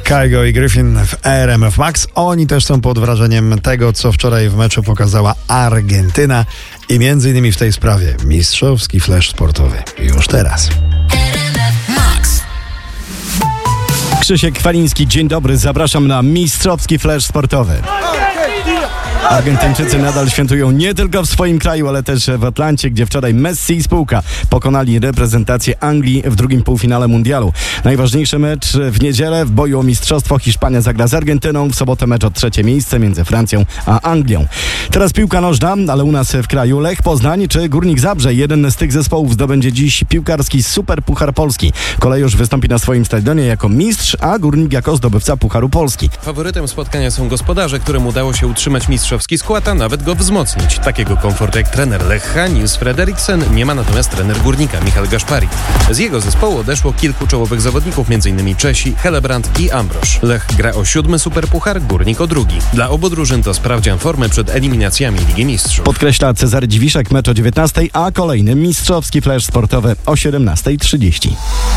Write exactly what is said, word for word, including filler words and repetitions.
Kygo i Griffin w R M F Max. Oni też są pod wrażeniem tego, co wczoraj w meczu pokazała Argentyna i między innymi w tej sprawie mistrzowski flash sportowy. Już teraz. Krzysiek Kwaliński, dzień dobry, zapraszam na mistrzowski flash sportowy. Argentyńczycy nadal świętują nie tylko w swoim kraju, ale też w Atlancie, gdzie wczoraj Messi i spółka pokonali reprezentację Anglii w drugim półfinale mundialu. Najważniejszy mecz w niedzielę w boju o mistrzostwo. Hiszpania zagra z Argentyną, w sobotę mecz o trzecie miejsce między Francją a Anglią. Teraz piłka nożna, ale u nas w kraju Lech Poznań czy Górnik Zabrze. Jeden z tych zespołów zdobędzie dziś piłkarski Super Puchar Polski. Kolejorz wystąpi na swoim stadionie jako mistrz, a Górnik jako zdobywca Pucharu Polski. Faworytem spotkania są gospodarze, którym udało się utrzymać mistrzowski skład, a nawet go wzmocnić. Takiego komfortu jak trener Lecha, Nils Frederiksen, nie ma natomiast trener Górnika, Michal Gaszpari. Z jego zespołu odeszło kilku czołowych zawodników, m.in. Czesi, Helebrand i Ambrosz. Lech gra o siódmy Superpuchar, Górnik o drugi. Dla obu drużyn to sprawdzian formy przed eliminacjami Ligi Mistrzów. Podkreśla Cezary Dziwiszek, mecz o dziewiętnastej, a kolejny mistrzowski flash sportowy o siedemnastej trzydzieści.